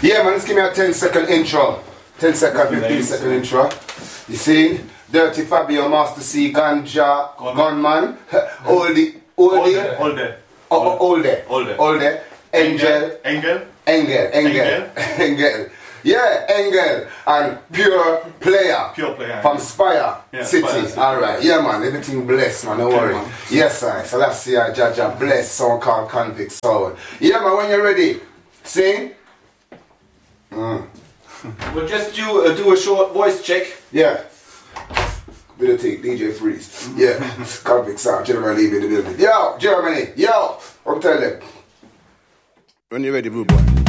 Yeah, man, let's give me a 10-second intro. 10-second, 15-second intro. You see? Dirty Fabio, Master C, Ganja, Gunman, Oldie, Engel. Yeah, Engel and Pure Player from Spire City. Alright, yeah man, everything blessed man, don't worry. Yes sir, so let's see our Jaja bless song called Convict Soul. Yeah man, when you're ready, sing. We'll just do a short voice check. Yeah. Bit of take, DJ Freeze. Yeah, Convict Soul, Germany in the building. Yo, Germany, yo, I'm telling you. When you're ready, blue boy.